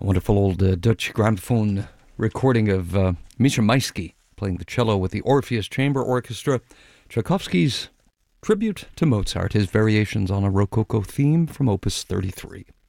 A wonderful old Dutch gramophone recording of Misha Maisky playing the cello with the Orpheus Chamber Orchestra. Tchaikovsky's tribute to Mozart, his variations on a Rococo theme from Opus 33.